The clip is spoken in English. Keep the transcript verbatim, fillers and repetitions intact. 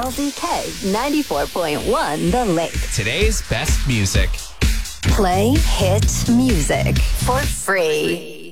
L Z K ninety-four point one The Lake. Today's best music. Play hit music for free.